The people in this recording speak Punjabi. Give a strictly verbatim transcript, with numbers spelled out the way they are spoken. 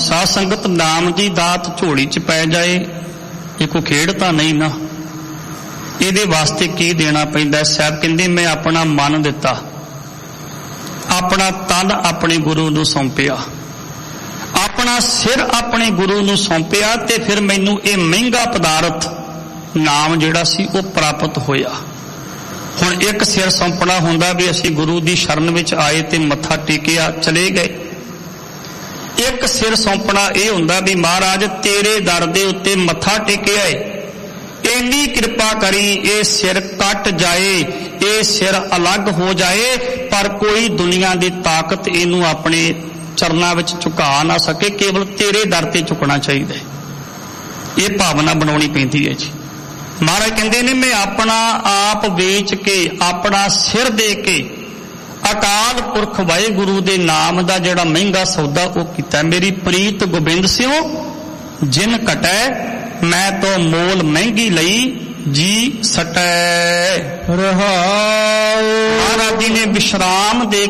ਸਾਧ ਸੰਗਤ ਨਾਮ ਦੀ ਦਾਤ ਝੋਲੀ 'ਚ ਪੈ ਜਾਏ, ਇਹ ਕੋਈ ਖੇਡ ਤਾਂ ਨਹੀਂ ਨਾ। ਇਹਦੇ ਵਾਸਤੇ ਕੀ ਦੇਣਾ ਪੈਂਦਾ? ਸਾਹਿਬ ਕਹਿੰਦੇ ਮੈਂ ਆਪਣਾ ਮਨ ਦਿੱਤਾ, ਆਪਣਾ ਤਨ ਆਪਣੇ ਗੁਰੂ ਨੂੰ ਸੌਂਪਿਆ, ਆਪਣਾ ਸਿਰ ਆਪਣੇ ਗੁਰੂ ਨੂੰ ਸੌਂਪਿਆ, ਤੇ ਫਿਰ ਮੈਨੂੰ ਇਹ ਮਹਿੰਗਾ ਪਦਾਰਥ ਨਾਮ ਜਿਹੜਾ ਸੀ ਉਹ ਪ੍ਰਾਪਤ ਹੋਇਆ। ਹੁਣ ਇੱਕ ਸਿਰ ਸੌਂਪਣਾ ਹੁੰਦਾ ਵੀ ਅਸੀਂ ਗੁਰੂ ਦੀ ਸ਼ਰਨ ਵਿੱਚ ਆਏ ਤੇ ਮੱਥਾ ਟੇਕਿਆ ਚਲੇ ਗਏ। ਇੱਕ ਸਿਰ ਸੌਂਪਣਾ ਇਹ ਹੁੰਦਾ ਵੀ ਮਹਾਰਾਜ ਤੇਰੇ ਦਰ ਦੇ ਉੱਤੇ ਮੱਥਾ ਟੇਕਿਆ ਏ, ਇੰਨੀ ਕਿਰਪਾ ਕਰੀ ਇਹ ਸਿਰ ਕੱਟ ਜਾਏ, ਇਹ ਸਿਰ ਅਲੱਗ ਹੋ ਜਾਏ, ਪਰ ਕੋਈ ਦੁਨੀਆ ਦੀ ਤਾਕਤ ਇਹਨੂੰ ਆਪਣੇ ਚਰਨਾਂ ਵਿੱਚ ਝੁਕਾ ਨਾ ਸਕੇ, ਕੇਵਲ ਤੇਰੇ ਦਰ ਤੇ ਝੁਕਣਾ ਚਾਹੀਦਾ ਹੈ। ਇਹ ਭਾਵਨਾ ਬਣਾਉਣੀ ਪੈਂਦੀ ਹੈ ਜੀ। ਮਹਾਰਾਜ ਕਹਿੰਦੇ ਨੇ ਮੈਂ ਆਪਣਾ ਆਪ ਵੇਚ ਕੇ, ਆਪਣਾ ਸਿਰ ਦੇ ਕੇ ਅਕਾਲ ਪੁਰਖ ਵਾਹਿਗੁਰੂ ਦੇ ਨਾਮ ਦਾ ਜਿਹੜਾ ਮਹਿੰਗਾ ਸੌਦਾ ਉਹ ਕੀਤਾ। ਮੇਰੀ ਪ੍ਰੀਤ ਗੋਬਿੰਦ ਸਿਓ ਜਿਨ ਘਟੈ, ਮੈਂ ਤੋਂ ਮੋਲ ਮਹਿੰਗੀ ਲਈ ਜੀ ਸਟੈ। ਰਹਾਉ। ਮਹਾਰਾਜ ਜੀ ਨੇ ਵਿਸ਼ਰਾਮ ਦੇ